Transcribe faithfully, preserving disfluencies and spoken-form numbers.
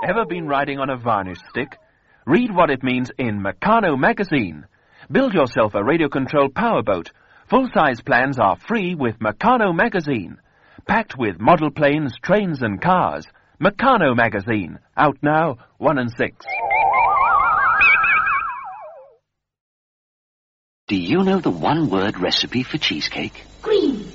Ever been riding on a varnish stick? Read what it means in Meccano magazine. Build yourself a radio-controlled powerboat. Full-size plans are free with Meccano magazine. Packed with model planes, trains and cars. Meccano magazine. Out now, one and six. Do you know the one-word recipe for cheesecake? Green.